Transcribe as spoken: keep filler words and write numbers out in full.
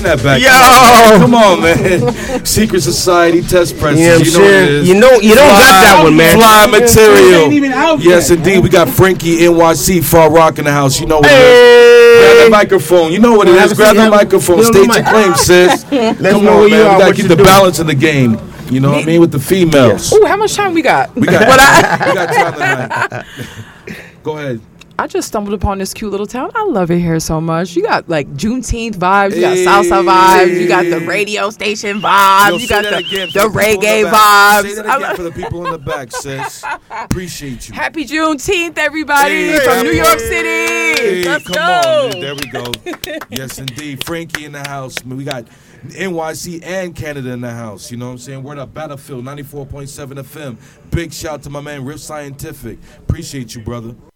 that back. Yo, come on, man. Secret Society test presses. You know, you know what it is. You know, you don't got that one, man. Fly material. Ain't even out Yes, yet. indeed. We got Frankie N Y C Far Rock in the house. You know what it is. Hey. Grab the microphone. You know what it Have is. a Grab seat, the have a- microphone. get on State the your mic. claim, sis. Let's Come know on, where man. you are, We gotta what keep you the doing. balance in the game. You know what I mean? With the females. Ooh, how much time we got? We got, we got time tonight. Go ahead. I just stumbled upon this cute little town. I love it here so much. You got like Juneteenth vibes. You got Hey. salsa vibes. You got the radio station vibes. Yo, you say got that the, again the for the people in reggae the back. Say vibes. that I again love- for the people in the back, sis. Appreciate you. Happy Juneteenth, everybody Hey, from New hey, York hey, City. Let's come go. on, dude. There we go. Yes, indeed. Frankie in the house. Man, we got N Y C and Canada in the house. You know what I'm saying? Word up, Battlefield ninety-four point seven F M. Big shout to my man, Riff Scientific. Appreciate you, brother.